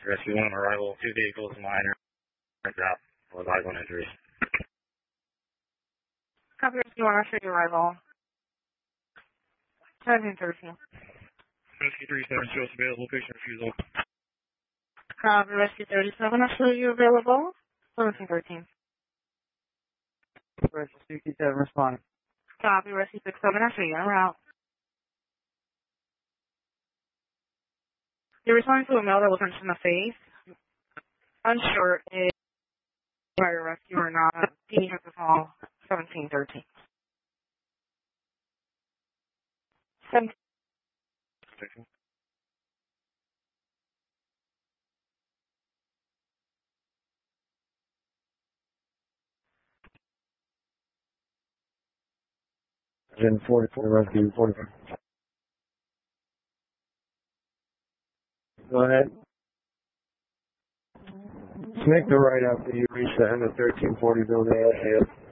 Rescue 1 arrival, 2 vehicles, minor out with eyes on injuries. Copy Rescue 1, I'll show you arrival. 1713. Rescue 37 shows available, patient refusal. Copy Rescue 37, I'll show you available. 1713. Rescue 67 responding. Copy Rescue 67, I'll show you en route. You're responding to a mail that was punched in the face. Unsure if prior rescue or not. PD has to call 1713. 17. Gen 44, Rescue 44. Go ahead. Make the right after you reach the end of 1340 building.